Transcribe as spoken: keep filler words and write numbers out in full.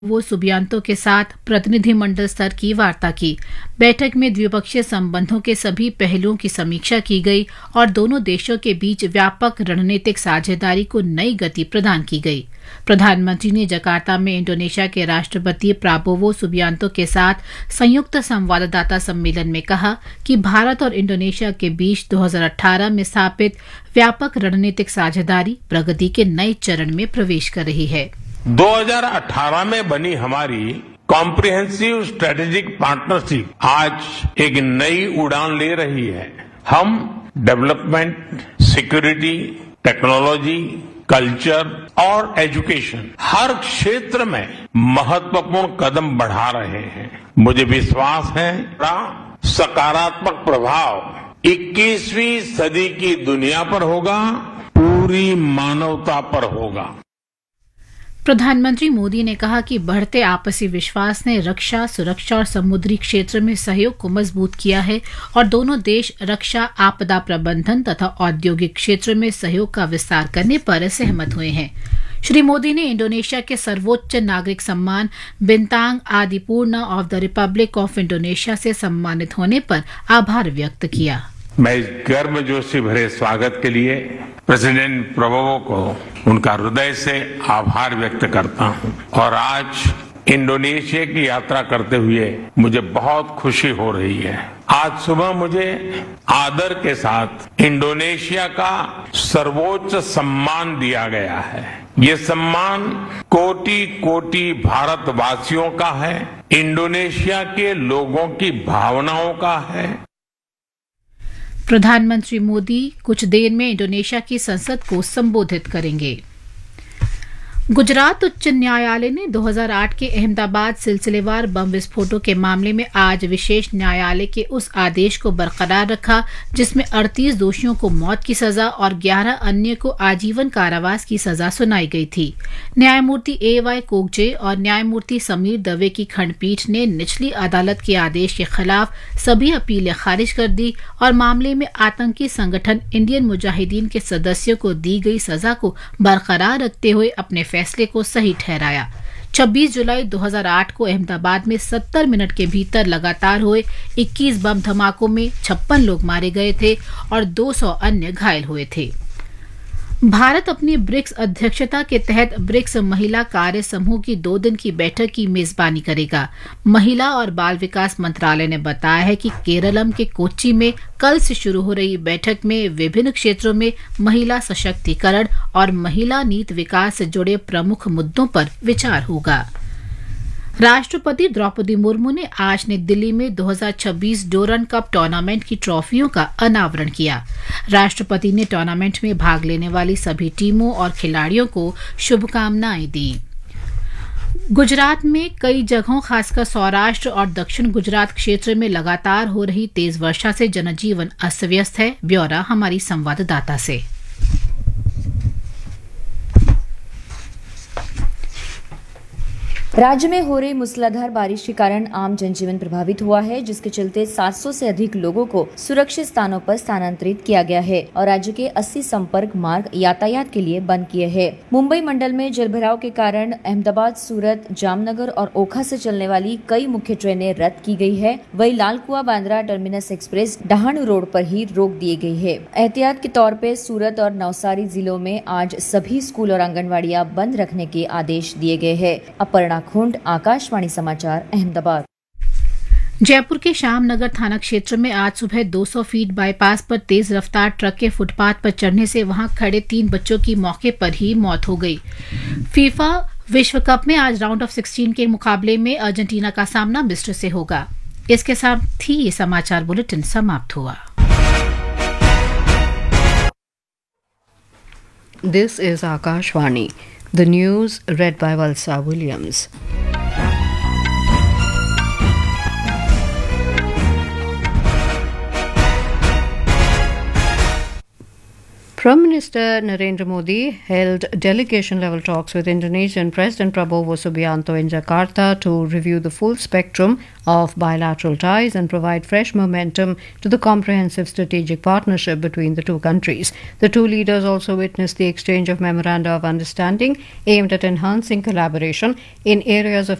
वो सुबियांतो के साथ प्रतिनिधिमंडल स्तर की वार्ता की। बैठक में द्विपक्षीय संबंधों के सभी पहलुओं की समीक्षा की गई और दोनों देशों के बीच व्यापक रणनीतिक साझेदारी को नई गति प्रदान की गई। प्रधानमंत्री ने जकार्ता में इंडोनेशिया के राष्ट्रपति प्राबोवो सुबियांतो के साथ संयुक्त संवाददाता सम्मेलन में कहा कि भारत और इंडोनेशिया के बीच दो हज़ार अठारह में स्थापित व्यापक रणनीतिक साझेदारी प्रगति के नए चरण में प्रवेश कर रही है। दो हज़ार अठारह में बनी हमारी कॉम्प्रिहेंसिव स्ट्रेटेजिक पार्टनरशिप आज एक नई उड़ान ले रही है। हम डेवलपमेंट, सिक्योरिटी, टेक्नोलॉजी, कल्चर और एजुकेशन हर क्षेत्र में महत्वपूर्ण कदम बढ़ा रहे हैं। मुझे विश्वास है सकारात्मक प्रभाव इक्कीसवीं सदी की दुनिया पर होगा, पूरी मानवता पर होगा। प्रधानमंत्री मोदी ने कहा कि बढ़ते आपसी विश्वास ने रक्षा, सुरक्षा और समुद्री क्षेत्र में सहयोग को मजबूत किया है और दोनों देश रक्षा, आपदा प्रबंधन तथा औद्योगिक क्षेत्र में सहयोग का विस्तार करने पर सहमत हुए हैं। श्री मोदी ने इंडोनेशिया के सर्वोच्च नागरिक सम्मान बिंतांग आदिपूर्णा of the Republic of Indonesia से सम्मानित होने पर आभार व्यक्त किया। मैं इस गर्मजोशी भरे स्वागत के लिए प्रेसिडेंट प्रबोवो को उनका हृदय से आभार व्यक्त करता हूं और आज इंडोनेशिया की यात्रा करते हुए मुझे बहुत खुशी हो रही है। आज सुबह मुझे आदर के साथ इंडोनेशिया का सर्वोच्च सम्मान दिया गया है। ये सम्मान कोटि कोटि भारतवासियों का है, इंडोनेशिया के लोगों की भावनाओं का है। प्रधानमंत्री मोदी कुछ देर में इंडोनेशिया की संसद को संबोधित करेंगे। गुजरात उच्च न्यायालय ने दो हज़ार आठ के अहमदाबाद सिलसिलेवार बम विस्फोटों के मामले में आज विशेष न्यायालय के उस आदेश को बरकरार रखा जिसमें अड़तीस दोषियों को मौत की सजा और ग्यारह अन्य को आजीवन कारावास की सजा सुनाई गई थी। न्यायमूर्ति ए वाई कोगजे और न्यायमूर्ति समीर दवे की खंडपीठ ने निचली अदालत के आदेश के खिलाफ सभी अपीलें खारिज कर दी और मामले में आतंकी संगठन इंडियन मुजाहिदीन के सदस्यों को दी गई सजा को बरकरार रखते हुए अपने फैसले को सही ठहराया। छब्बीस जुलाई दो हज़ार आठ को अहमदाबाद में सत्तर मिनट के भीतर लगातार हुए इक्कीस बम धमाकों में छप्पन लोग मारे गए थे और दो सौ अन्य घायल हुए थे। भारत अपनी ब्रिक्स अध्यक्षता के तहत ब्रिक्स महिला कार्य समूह की दो दिन की बैठक की मेजबानी करेगा। महिला और बाल विकास मंत्रालय ने बताया है कि केरलम के कोच्चि में कल से शुरू हो रही बैठक में विभिन्न क्षेत्रों में महिला सशक्तिकरण और महिला नीति विकास से जुड़े प्रमुख मुद्दों पर विचार होगा। राष्ट्रपति द्रौपदी मुर्मू ने आज नई दिल्ली में दो हज़ार छब्बीस डोरन कप टूर्नामेंट की ट्रॉफियों का अनावरण किया। राष्ट्रपति ने टूर्नामेंट में भाग लेने वाली सभी टीमों और खिलाड़ियों को शुभकामनाएं दी। गुजरात में कई जगहों खासकर सौराष्ट्र और दक्षिण गुजरात क्षेत्र में लगातार हो रही तेज वर्षा से जनजीवन अस्त व्यस्त है। ब्यौरा हमारी संवाददाता से। राज्य में हो रही मूसलाधार बारिश के कारण आम जनजीवन प्रभावित हुआ है, जिसके चलते सात सौ से अधिक लोगों को सुरक्षित स्थानों पर स्थानांतरित किया गया है और राज्य के अस्सी संपर्क मार्ग यातायात के लिए बंद किए हैं। मुंबई मंडल में जलभराव के कारण अहमदाबाद, सूरत, जामनगर और ओखा से चलने वाली कई मुख्य ट्रेनें रद्द की गई है। वही Lalkuan Bandra terminus express Dahanu road पर ही रोक दी गई है। एहतियात के तौर पर सूरत और नवसारी जिलों में आज सभी स्कूल और आंगनबाड़ियां बंद रखने के आदेश दिए गए हैं। अपर्णा खुंड, आकाशवाणी समाचार, अहमदाबाद। जयपुर के श्यामनगर थाना क्षेत्र में आज सुबह दो सौ फीट बाईपास पर तेज रफ्तार ट्रक के फुटपाथ पर चढ़ने से वहां खड़े तीन बच्चों की मौके पर ही मौत हो गई। फीफा विश्व कप में आज राउंड ऑफ सोलह के मुकाबले में अर्जेंटीना का सामना मिस्र से होगा। इसके साथ ही ये समाचार बुलेटिन समाप्त हुआ। This is Akashvani. The news read by Valsa Williams. Prime Minister Narendra Modi held delegation-level talks with Indonesian President Prabowo Subianto in Jakarta to review the full spectrum of bilateral ties and provide fresh momentum to the comprehensive strategic partnership between the two countries. The two leaders also witnessed the exchange of memoranda of understanding aimed at enhancing collaboration in areas of